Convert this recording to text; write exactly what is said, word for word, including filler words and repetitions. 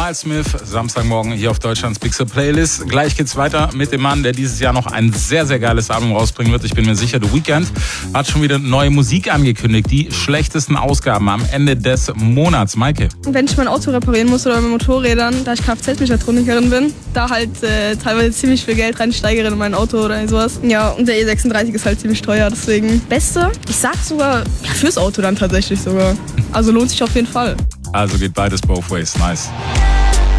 Miles Smith, Samstagmorgen hier auf Deutschlands Pixel Playlist. Gleich geht's weiter mit dem Mann, der dieses Jahr noch ein sehr, sehr geiles Album rausbringen wird. Ich bin mir sicher, The Weeknd hat schon wieder neue Musik angekündigt. Die schlechtesten Ausgaben am Ende des Monats. Maike. Wenn ich mein Auto reparieren muss oder mit Motorrädern, da ich Kfz-Mechatronikerin bin, da halt äh, teilweise ziemlich viel Geld reinsteigere in mein Auto oder sowas. Ja, und der E sechsunddreißig ist halt ziemlich teuer, deswegen Beste. Ich sag sogar, ja, fürs Auto dann tatsächlich sogar. Also lohnt sich auf jeden Fall. Also geht beides both ways. Nice.